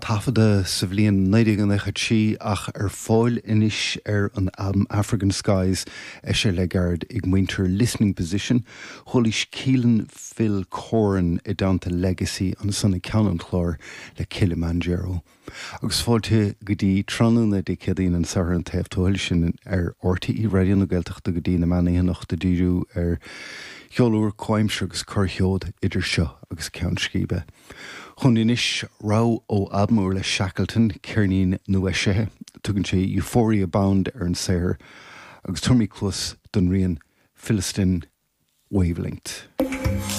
tafada sa bhliain 1990 ach fáil inis an album African Skies sé le gard ag muintir listening position cholis Keelan Phil Coran I dánta legacy an sanna ceann chlár le Kilimanjaro. Agus fáilte go dtí tránúna de cédaín an sahar an taobhtóil sin RTí radio na Gaeltachta go dtí na manaí nach de díú cheolúir coimse agus corcheod idir seo agus ceann scíbe. Chun inis rá ó albmúir le Shackleton Cearnaín Nuaisithe tugann sé Euphoria Bound an saoir agus tuirmí clús don rian Philistine Wavelength.